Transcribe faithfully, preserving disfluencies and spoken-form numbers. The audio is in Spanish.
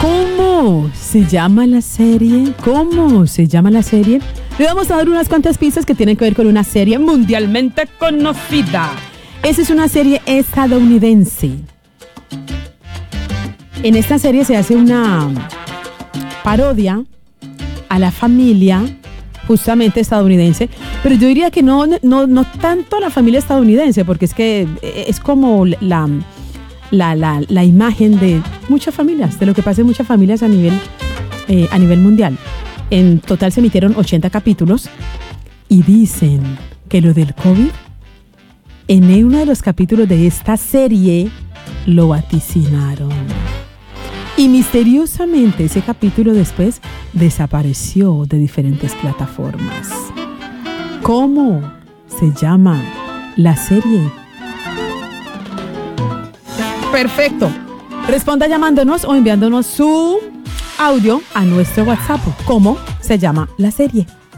¿Cómo se llama la serie? ¿Cómo se llama la serie? Le vamos a dar unas cuantas pistas que tienen que ver con una serie mundialmente conocida. Esa es una serie estadounidense. En esta serie se hace una parodia a la familia justamente estadounidense, pero yo diría que no, no, no tanto a la familia estadounidense, porque es que es como la... La, la, la imagen de muchas familias, de lo que pasa en muchas familias a nivel, eh, a nivel mundial. En total se emitieron ochenta capítulos y dicen que lo del COVID, en uno de los capítulos de esta serie, lo vaticinaron. Y misteriosamente ese capítulo después desapareció de diferentes plataformas. ¿Cómo se llama la serie? Perfecto. Responda llamándonos o enviándonos su audio a nuestro WhatsApp. ¿Cómo se llama la serie?